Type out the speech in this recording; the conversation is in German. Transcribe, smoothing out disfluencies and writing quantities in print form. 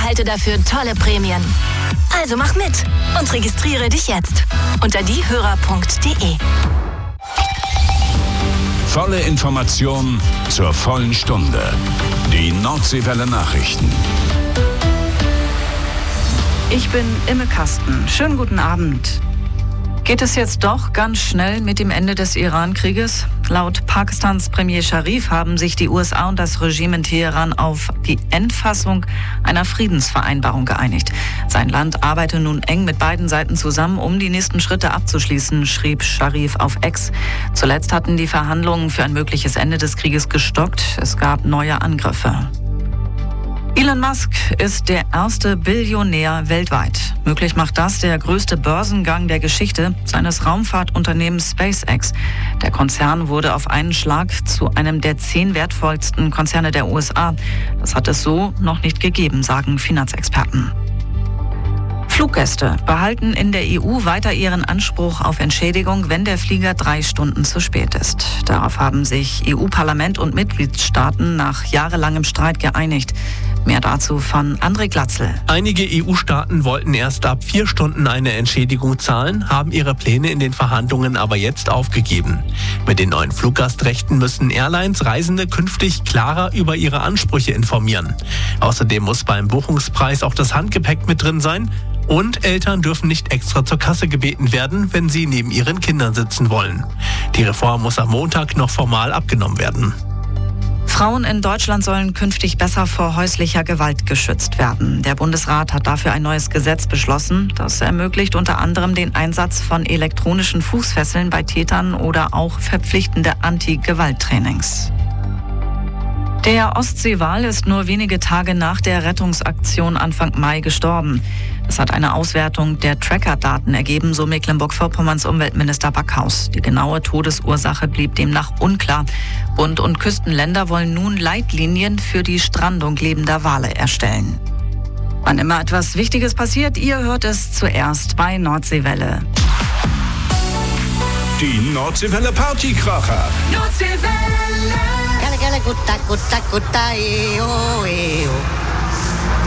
erhalte dafür tolle Prämien. Also mach mit und registriere dich jetzt unter diehörer.de. Volle Information zur vollen Stunde. Die Nordseewelle Nachrichten. Ich bin Imme Kasten. Schönen guten Abend. Geht es jetzt doch ganz schnell mit dem Ende des Iran-Krieges? Laut Pakistans Premier Sharif haben sich die USA und das Regime in Teheran auf die Endfassung einer Friedensvereinbarung geeinigt. Sein Land arbeite nun eng mit beiden Seiten zusammen, um die nächsten Schritte abzuschließen, schrieb Sharif auf X. Zuletzt hatten die Verhandlungen für ein mögliches Ende des Krieges gestockt. Es gab neue Angriffe. Elon Musk ist der erste Billionär weltweit. Möglich macht das der größte Börsengang der Geschichte seines Raumfahrtunternehmens SpaceX. Der Konzern wurde auf einen Schlag zu einem der 10 wertvollsten Konzerne der USA. Das hat es so noch nicht gegeben, sagen Finanzexperten. Fluggäste behalten in der EU weiter ihren Anspruch auf Entschädigung, wenn der Flieger 3 Stunden zu spät ist. Darauf haben sich EU-Parlament und Mitgliedstaaten nach jahrelangem Streit geeinigt. Mehr dazu von André Glatzel. Einige EU-Staaten wollten erst ab 4 Stunden eine Entschädigung zahlen, haben ihre Pläne in den Verhandlungen aber jetzt aufgegeben. Mit den neuen Fluggastrechten müssen Airlines Reisende künftig klarer über ihre Ansprüche informieren. Außerdem muss beim Buchungspreis auch das Handgepäck mit drin sein. Und Eltern dürfen nicht extra zur Kasse gebeten werden, wenn sie neben ihren Kindern sitzen wollen. Die Reform muss am Montag noch formal abgenommen werden. Frauen in Deutschland sollen künftig besser vor häuslicher Gewalt geschützt werden. Der Bundesrat hat dafür ein neues Gesetz beschlossen. Das ermöglicht unter anderem den Einsatz von elektronischen Fußfesseln bei Tätern oder auch verpflichtende Anti-Gewalt-Trainings. Der Ostseewal ist nur wenige Tage nach der Rettungsaktion Anfang Mai gestorben. Das hat eine Auswertung der Tracker-Daten ergeben, so Mecklenburg-Vorpommerns Umweltminister Backhaus. Die genaue Todesursache blieb demnach unklar. Bund und Küstenländer wollen nun Leitlinien für die Strandung lebender Wale erstellen. Wann immer etwas Wichtiges passiert, ihr hört es zuerst bei Nordseewelle. Die Nordseewelle Partykracher. Nordseewelle. Gutta, gutta, gutta, eo, eo.